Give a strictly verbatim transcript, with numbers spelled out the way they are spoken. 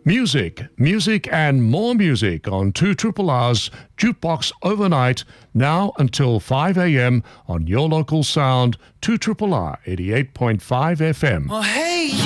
Music, music and more music on two Triple R's Jukebox Overnight, now until five a.m. on your local sound, two Triple R eighty-eight point five F M. Well, hey.